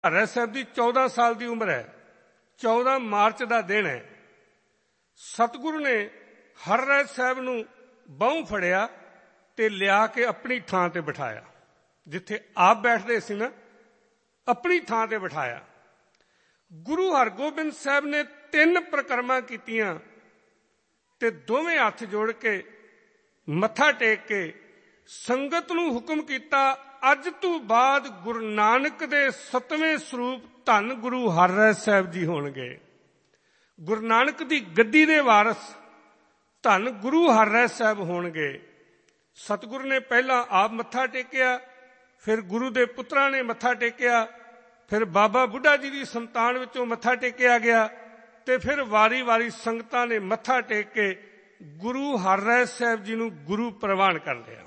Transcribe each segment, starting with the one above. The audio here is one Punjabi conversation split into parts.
ਹਰਿ ਸਾਹਿਬ ਦੀ 14 ਸਾਲ ਦੀ ਉਮਰ ਹੈ। 14 ਮਾਰਚ ਦਾ ਦਿਨ ਹੈ। ਸਤਿਗੁਰੂ ਨੇ ਹਰਿ ਸਾਹਿਬ ਨੂੰ ਬਾਹੋਂ ਫੜਿਆ ਤੇ ਲਿਆ ਕੇ ਆਪਣੀ ਥਾਂ ਤੇ ਬਿਠਾਇਆ। ਜਿੱਥੇ ਆਪ ਬੈਠਦੇ ਸੀ ਨਾ, ਆਪਣੀ ਥਾਂ ਤੇ ਬਿਠਾਇਆ। ਗੁਰੂ ਹਰਗੋਬਿੰਦ ਸਾਹਿਬ ਨੇ 3 ਪ੍ਰਕਰਮਾਂ ਕੀਤੀਆਂ ਤੇ ਦੋਵੇਂ ਹੱਥ ਜੋੜ ਕੇ ਮੱਥਾ ਟੇਕ ਕੇ ਸੰਗਤ ਨੂੰ ਹੁਕਮ ਕੀਤਾ, ਅੱਜ ਤੋਂ ਬਾਅਦ ਗੁਰੂ ਨਾਨਕ ਦੇ 7ਵੇਂ ਸਰੂਪ ਧੰਨ ਗੁਰੂ ਹਰਿ ਸਾਹਿਬ ਜੀ ਹੋਣਗੇ। ਗੁਰੂ ਨਾਨਕ ਦੀ ਗੱਦੀ ਦੇ ਵਾਰਸ ਧੰਨ ਗੁਰੂ ਹਰਿ ਸਾਹਿਬ ਹੋਣਗੇ। ਸਤਿਗੁਰੂ ਨੇ ਪਹਿਲਾਂ ਆਪ ਮੱਥਾ ਟੇਕਿਆ, ਫਿਰ ਗੁਰੂ ਦੇ ਪੁੱਤਰਾਂ ਨੇ ਮੱਥਾ ਟੇਕਿਆ, ਫਿਰ ਬਾਬਾ ਬੁੱਢਾ ਜੀ ਦੀ ਸੰਤਾਨ ਵਿੱਚੋਂ ਮੱਥਾ ਟੇਕਿਆ ਗਿਆ ਤੇ ਫਿਰ ਵਾਰੀ-ਵਾਰੀ ਸੰਗਤਾਂ ਨੇ ਮੱਥਾ ਟੇਕ ਕੇ ਗੁਰੂ ਹਰਿ ਸਾਹਿਬ ਜੀ ਨੂੰ ਗੁਰੂ ਪ੍ਰਵਾਨ ਕਰ ਲਿਆ।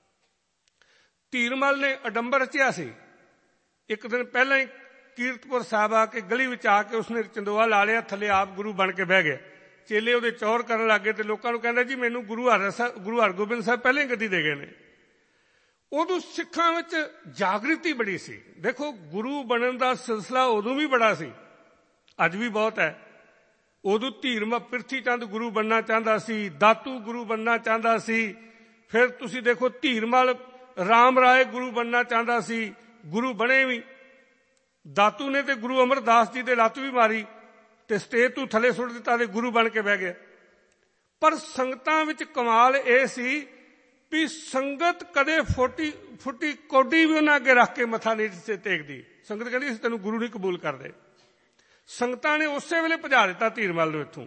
ਧੀਰਮਲ ਨੇ ਅਡੰਬਰ ਰਚਿਆ ਸੀ। ਇੱਕ ਦਿਨ ਪਹਿਲਾਂ ਹੀ ਕੀਰਤਪੁਰ ਸਾਹਿਬ ਆ ਕੇ ਗਲੀ ਵਿੱਚ ਆ ਕੇ ਉਸਨੇ ਚੰਦੋਆ ਲਾ ਲਿਆ, ਥੱਲੇ ਆਪ ਗੁਰੂ ਬਣ ਕੇ ਬਹਿ ਗਿਆ। ਚੇਲੇ ਉਹਦੇ ਚੌਰ ਕਰਨ ਲੱਗੇ ਤੇ ਲੋਕਾਂ ਨੂੰ ਕਹਿੰਦਾ, ਜੀ ਮੈਨੂੰ ਗੁਰੂ ਹਰਗੋਬਿੰਦ ਸਾਹਿਬ ਪਹਿਲਾਂ ਹੀ ਗੱਦੀ ਦੇ ਗਏ ਨੇ। ਉਦੋਂ ਸਿੱਖਾਂ ਵਿੱਚ ਜਾਗ੍ਰਿਤੀ ਬੜੀ ਸੀ। ਦੇਖੋ, ਗੁਰੂ ਬਣਨ ਦਾ ਸਿਲਸਿਲਾ ਉਦੋਂ ਵੀ ਬੜਾ ਸੀ, ਅੱਜ ਵੀ ਬਹੁਤ ਹੈ। ਉਦੋਂ ਪ੍ਰਿਥੀ ਚੰਦ ਗੁਰੂ ਬਣਨਾ ਚਾਹੁੰਦਾ ਸੀ, ਦਾਤੂ ਗੁਰੂ ਬਣਨਾ ਚਾਹੁੰਦਾ ਸੀ। ਫਿਰ ਤੁਸੀਂ ਦੇਖੋ, ਧੀਰਮਲ ਰਾਮ ਰਾਏ ਗੁਰੂ ਬਣਨਾ ਚਾਹੁੰਦਾ ਸੀ, ਗੁਰੂ ਬਣੇ ਵੀ। ਦਾਤੂ ਨੇ ਤੇ ਗੁਰੂ ਅਮਰਦਾਸ ਜੀ ਦੇ ਲੱਤ ਵੀ ਮਾਰੀ ਤੇ ਸਟੇਜ ਤੋਂ ਥੱਲੇ ਸੁੱਟ ਦਿੱਤਾ ਤੇ ਗੁਰੂ ਬਣ ਕੇ ਬਹਿ ਗਿਆ। ਪਰ ਸੰਗਤਾਂ ਵਿੱਚ ਕਮਾਲ ਇਹ ਸੀ ਵੀ ਸੰਗਤ ਕਦੇ ਫੁੱਟੀ ਕੌਡੀ ਵੀ ਉਹਨਾਂ ਅੱਗੇ ਰੱਖ ਕੇ ਮੱਥਾ ਨਹੀਂ ਟੇਕਦੀ। ਸੰਗਤ ਕਹਿੰਦੀ ਅਸੀਂ ਤੈਨੂੰ ਗੁਰੂ ਨਹੀਂ ਕਬੂਲ ਕਰਦੇ। ਸੰਗਤਾਂ ਨੇ ਉਸੇ ਵੇਲੇ ਭਜਾ ਦਿੱਤਾ ਧੀਰਮਲ ਨੂੰ ਇੱਥੋਂ।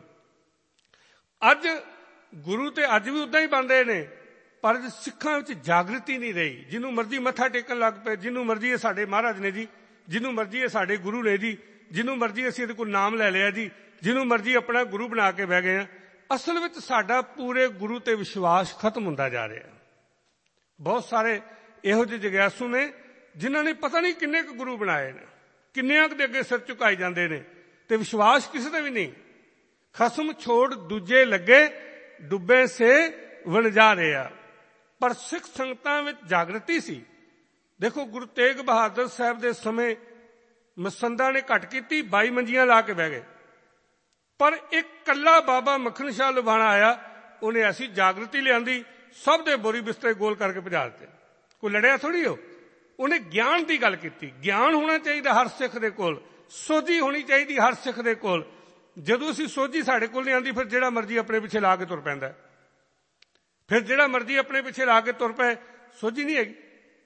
ਅੱਜ ਗੁਰੂ ਤੇ ਅੱਜ ਵੀ ਉੱਦਾਂ ਹੀ ਬਣ ਰਹੇ ਨੇ, ਪਰ ਸਿੱਖਾਂ ਵਿੱਚ ਜਾਗ੍ਰਿਤੀ ਨਹੀਂ ਰਹੀ। ਜਿਹਨੂੰ ਮਰਜ਼ੀ ਮੱਥਾ ਟੇਕਣ ਲੱਗ ਪਏ, ਜਿਹਨੂੰ ਮਰਜ਼ੀ ਇਹ ਸਾਡੇ ਮਹਾਰਾਜ ਨੇ ਜੀ, ਜਿਹਨੂੰ ਮਰਜ਼ੀ ਇਹ ਸਾਡੇ ਗੁਰੂ ਨੇ ਜੀ, ਜਿਹਨੂੰ ਮਰਜ਼ੀ ਅਸੀਂ ਇਹਦੇ ਕੋਲ ਨਾਮ ਲੈ ਲਿਆ ਜੀ, ਜਿਹਨੂੰ ਮਰਜ਼ੀ ਆਪਣਾ ਗੁਰੂ ਬਣਾ ਕੇ ਬਹਿ ਗਏ ਆ। ਅਸਲ ਵਿੱਚ ਸਾਡਾ ਪੂਰੇ ਗੁਰੂ ਤੇ ਵਿਸ਼ਵਾਸ ਖਤਮ ਹੁੰਦਾ ਜਾ ਰਿਹਾ। ਬਹੁਤ ਸਾਰੇ ਇਹੋ ਜਿਹੇ ਜਗਿਆਸੂ ਨੇ ਜਿਨ੍ਹਾਂ ਨੇ ਪਤਾ ਨਹੀਂ ਕਿੰਨੇ ਕੁ ਗੁਰੂ ਬਣਾਏ ਨੇ, ਕਿੰਨਿਆਂ ਕੁ ਦੇ ਅੱਗੇ ਸਿਰ ਝੁਕਾਈ ਜਾਂਦੇ ਨੇ ਤੇ ਵਿਸ਼ਵਾਸ ਕਿਸੇ ਦਾ ਵੀ ਨਹੀਂ। ਖਸਮ ਛੋੜ ਦੂਜੇ ਲੱਗੇ, ਡੁੱਬੇ ਸੇ ਵਣਜਾ ਰਿਹਾ। ਪਰ ਸਿੱਖ ਸੰਗਤਾਂ ਵਿੱਚ ਜਾਗ੍ਰਿਤੀ ਸੀ। ਦੇਖੋ, ਗੁਰੂ ਤੇਗ ਬਹਾਦਰ ਸਾਹਿਬ ਦੇ ਸਮੇਂ ਮਸੰਦਾਂ ਨੇ ਘੱਟ ਕੀਤੀ, 22 ਮੰਜੀਆਂ ਲਾ ਕੇ ਬਹਿ ਗਏ। ਪਰ ਇੱਕ ਇਕੱਲਾ ਬਾਬਾ ਮੱਖਣ ਸ਼ਾਹ ਲੁਬਾਣਾ ਆਇਆ, ਉਹਨੇ ਐਸੀ ਜਾਗ੍ਰਿਤੀ ਲਿਆਂਦੀ, ਸਭ ਦੇ ਬੋਰੀ ਬਿਸਤਰੇ ਗੋਲ ਕਰਕੇ ਭਜਾ ਦਿੱਤੇ। ਕੋਈ ਲੜਿਆ ਥੋੜ੍ਹੀ ਉਹਨੇ ਗਿਆਨ ਦੀ ਗੱਲ ਕੀਤੀ। ਗਿਆਨ ਹੋਣਾ ਚਾਹੀਦਾ ਹਰ ਸਿੱਖ ਦੇ ਕੋਲ, ਸੋਝੀ ਹੋਣੀ ਚਾਹੀਦੀ ਹਰ ਸਿੱਖ ਦੇ ਕੋਲ। ਜਦੋਂ ਅਸੀਂ ਸੋਝੀ ਸਾਡੇ ਕੋਲ ਨਹੀਂ ਆਉਂਦੀ, ਫਿਰ ਜਿਹੜਾ ਮਰਜ਼ੀ ਆਪਣੇ ਪਿੱਛੇ ਲਾ ਕੇ ਤੁਰ ਪੈਂਦਾ। ਫਿਰ ਜਿਹੜਾ ਮਰਜ਼ੀ ਆਪਣੇ ਪਿੱਛੇ ਲਾ ਕੇ ਤੁਰ ਪਏ, ਸੋਝੀ ਨਹੀਂ ਹੈਗੀ।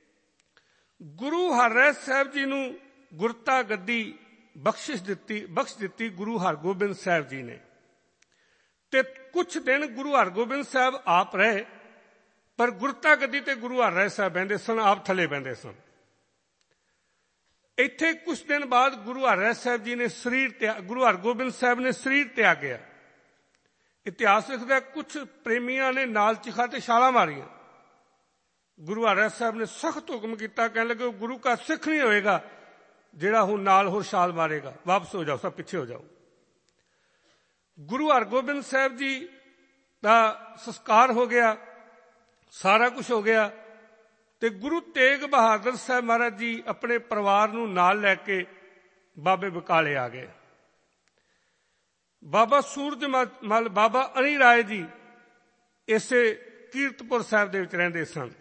ਗੁਰੂ ਹਰਿ ਸਾਹਿਬ ਜੀ ਨੂੰ ਗੁਰਤਾ ਗੱਦੀ ਬਖਸ਼ ਦਿੱਤੀ ਗੁਰੂ ਹਰਗੋਬਿੰਦ ਸਾਹਿਬ ਜੀ ਨੇ। ਤੇ ਕੁਛ ਦਿਨ ਗੁਰੂ ਹਰਗੋਬਿੰਦ ਸਾਹਿਬ ਆਪ ਰਹੇ, ਪਰ ਗੁਰਤਾ ਗੱਦੀ ਤੇ ਗੁਰੂ ਹਰਿ ਸਾਹਿਬ ਬਹਿੰਦੇ ਸਨ, ਆਪ ਥੱਲੇ ਬਹਿੰਦੇ ਸਨ। ਇੱਥੇ ਕੁਛ ਦਿਨ ਬਾਅਦ ਗੁਰੂ ਹਰਿ ਸਾਹਿਬ ਜੀ ਨੇ ਗੁਰੂ ਹਰਗੋਬਿੰਦ ਸਾਹਿਬ ਨੇ ਸਰੀਰ ਤਿਆਗਿਆ। ਇਤਿਹਾਸ ਲਿਖਦਾ, ਕੁਛ ਪ੍ਰੇਮੀਆਂ ਨੇ ਨਾਲ ਚਿਖਾ ਤੇ ਛਾਲਾਂ ਮਾਰੀਆਂ। ਗੁਰੂ ਹਰਿ ਸਾਹਿਬ ਨੇ ਸਖਤ ਹੁਕਮ ਕੀਤਾ, ਕਹਿਣ ਲੱਗੇ ਉਹ ਗੁਰੂ ਕਾ ਸਿੱਖ ਨਹੀਂ ਹੋਏਗਾ ਜਿਹੜਾ ਹੁਣ ਨਾਲ ਹੋਰ ਛਾਲ ਮਾਰੇਗਾ, ਵਾਪਸ ਹੋ ਜਾਓ, ਸਭ ਪਿੱਛੇ ਹੋ ਜਾਓ। ਗੁਰੂ ਹਰਗੋਬਿੰਦ ਸਾਹਿਬ ਜੀ ਦਾ ਸੰਸਕਾਰ ਹੋ ਗਿਆ, ਸਾਰਾ ਕੁਝ ਹੋ ਗਿਆ ਤੇ ਗੁਰੂ ਤੇਗ ਬਹਾਦਰ ਸਾਹਿਬ ਮਹਾਰਾਜ ਜੀ ਆਪਣੇ ਪਰਿਵਾਰ ਨੂੰ ਨਾਲ ਲੈ ਕੇ ਬਾਬੇ ਬਕਾਲੇ ਆ ਗਏ। ਬਾਬਾ ਸੂਰਜਮਲ, ਬਾਬਾ ਅਣੀ ਰਾਏ ਜੀ ਇਸੇ ਕੀਰਤਪੁਰ ਸਾਹਿਬ ਦੇ ਵਿੱਚ ਰਹਿੰਦੇ ਸਨ।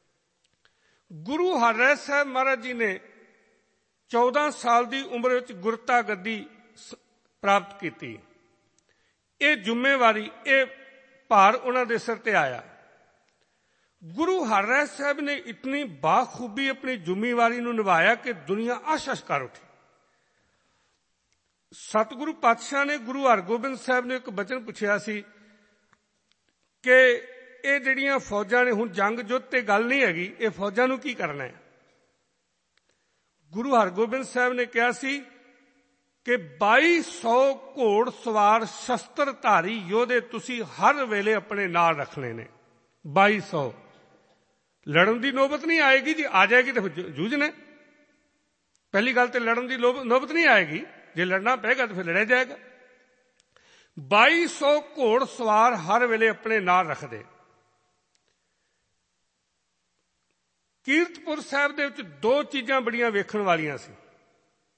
ਗੁਰੂ ਹਰਿ ਸਾਹਿਬ ਮਹਾਰਾਜ ਜੀ ਨੇ 14 ਸਾਲ ਦੀ ਉਮਰ ਵਿੱਚ ਗੁਰਤਾ ਗੱਦੀ ਪ੍ਰਾਪਤ ਕੀਤੀ। ਇਹ ਜ਼ਿੰਮੇਵਾਰੀ, ਇਹ ਭਾਰ ਉਹਨਾਂ ਦੇ ਸਿਰ ਤੇ ਆਇਆ। ਗੁਰੂ ਹਰਿ ਸਾਹਿਬ ਨੇ ਇਤਨੀ ਬਾਖੂਬੀ ਆਪਣੀ ਜ਼ਿੰਮੇਵਾਰੀ ਨੂੰ ਨਿਭਾਇਆ ਕਿ ਦੁਨੀਆ ਆਸ਼ਸ਼ ਕਰ ਉੱਠੀ। ਸਤਿਗੁਰੂ ਪਾਤਸ਼ਾਹ ਨੇ ਗੁਰੂ ਹਰਗੋਬਿੰਦ ਸਾਹਿਬ ਨੇ ਇੱਕ ਬਚਨ ਪੁੱਛਿਆ ਸੀ ਕਿ ਇਹ ਜਿਹੜੀਆਂ ਫੌਜਾਂ ਨੇ, ਹੁਣ ਜੰਗ ਜੁੱਧ ਤੇ ਗੱਲ ਨਹੀਂ ਹੈਗੀ, ਇਹ ਫੌਜਾਂ ਨੂੰ ਕੀ ਕਰਨਾ ਹੈ। ਗੁਰੂ ਹਰਗੋਬਿੰਦ ਸਾਹਿਬ ਨੇ ਕਿਹਾ ਸੀ ਕਿ 2200 ਘੋੜ ਸਵਾਰ ਸ਼ਸਤਰਧਾਰੀ ਯੋਧੇ ਤੁਸੀਂ ਹਰ ਵੇਲੇ ਆਪਣੇ ਨਾਲ ਰੱਖਣੇ ਨੇ। 2200। ਲੜਨ ਦੀ ਨੌਬਤ ਨਹੀਂ ਆਏਗੀ ਜੀ, ਆ ਜਾਏਗੀ ਤਾਂ ਫਿਰ ਜੂਝਣਾ। ਪਹਿਲੀ ਗੱਲ ਤੇ ਲੜਨ ਦੀ ਨੌਬਤ ਨਹੀਂ ਆਏਗੀ, ਜੇ ਲੜਨਾ ਪਏਗਾ ਤਾਂ ਫਿਰ ਲੜਿਆ ਜਾਏਗਾ। 2200 ਘੋੜ ਸਵਾਰ ਹਰ ਵੇਲੇ ਆਪਣੇ ਨਾਲ ਰੱਖਦੇ। ਕੀਰਤਪੁਰ ਸਾਹਿਬ ਦੇ ਵਿੱਚ 2 ਚੀਜ਼ਾਂ ਬੜੀਆਂ ਵੇਖਣ ਵਾਲੀਆਂ ਸੀ।